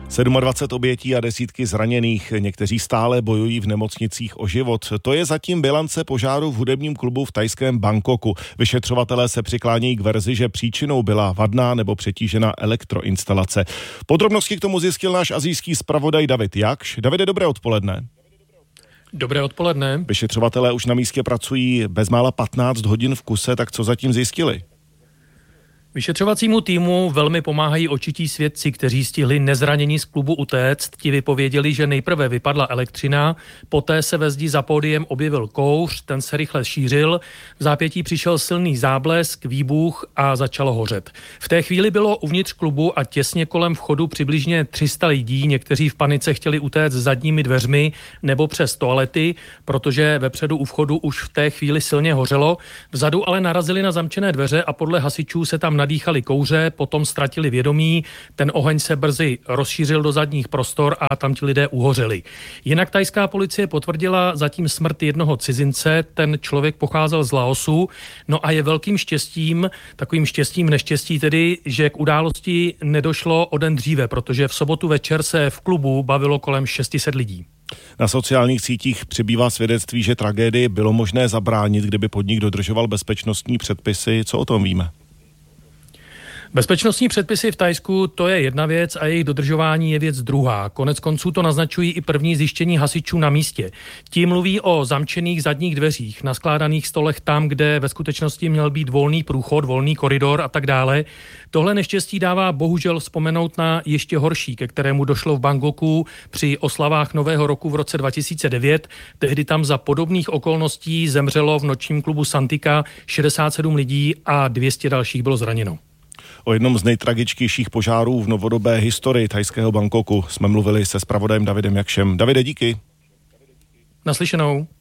27 obětí a desítky zraněných, někteří stále bojují v nemocnicích o život. To je zatím bilance požáru v hudebním klubu v thajském Bangkoku. Vyšetřovatelé se přiklánějí k verzi, že příčinou byla vadná nebo přetížená elektroinstalace. Podrobnosti k tomu zjistil náš asijský zpravodaj David Jakš. Davide, dobré odpoledne. Dobré odpoledne. Vyšetřovatelé už na místě pracují bezmála 15 hodin v kuse, tak co zatím zjistili? Vyšetřovacímu týmu velmi pomáhají očití svědci, kteří stihli nezranění z klubu utéct. Ti vypověděli, že nejprve vypadla elektřina, poté se ve zdi za pódiem objevil kouř, ten se rychle šířil, v zápětí přišel silný záblesk, výbuch a začalo hořet. V té chvíli bylo uvnitř klubu a těsně kolem vchodu přibližně 300 lidí, někteří v panice chtěli utéct zadními dveřmi nebo přes toalety, protože vepředu u vchodu už v té chvíli silně hořelo. Vzadu ale narazili na zamčené dveře a podle hasičů se tam nadýchali kouře, potom ztratili vědomí, ten oheň se brzy rozšířil do zadních prostor a tam ti lidé uhořeli. Jinak thajská policie potvrdila zatím smrt jednoho cizince, ten člověk pocházel z Laosu, no a je velkým štěstím, takovým štěstím neštěstí tedy, že k události nedošlo o den dříve, protože v sobotu večer se v klubu bavilo kolem 600 lidí. Na sociálních sítích přibývá svědectví, že tragédii bylo možné zabránit, kdyby podnik dodržoval bezpečnostní předpisy. Co o tom víme? Bezpečnostní předpisy v Thajsku, to je jedna věc a jejich dodržování je věc druhá. Konec konců to naznačují i první zjištění hasičů na místě. Ti mluví o zamčených zadních dveřích, naskládaných stolech tam, kde ve skutečnosti měl být volný průchod, volný koridor a tak dále. Tohle neštěstí dává bohužel vzpomenout na ještě horší, ke kterému došlo v Bangkoku při oslavách Nového roku v roce 2009. Tehdy tam za podobných okolností zemřelo v nočním klubu Santika 67 lidí a 200 dalších bylo zraněno. O jednom z nejtragičtějších požárů v novodobé historii thajského Bangkoku jsme mluvili se zpravodajem Davidem Jakšem. Davide, díky. Naslyšenou.